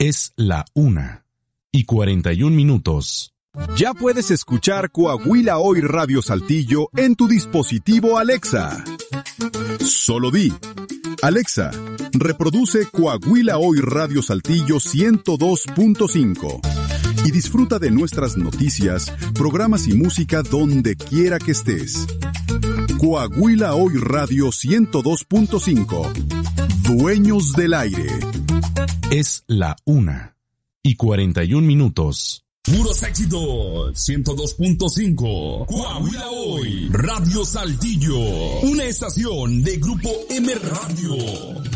Es la 1:41. Ya puedes escuchar Coahuila Hoy Radio Saltillo en tu dispositivo Alexa. Solo di: Alexa, reproduce Coahuila Hoy Radio Saltillo 102.5 y disfruta de nuestras noticias, programas y música donde quiera que estés. Coahuila Hoy Radio 102.5. Dueños del aire. Es la 1:41. Puros éxitos, 102.5. Coahuila Hoy, Radio Saltillo. Una estación de Grupo M Radio.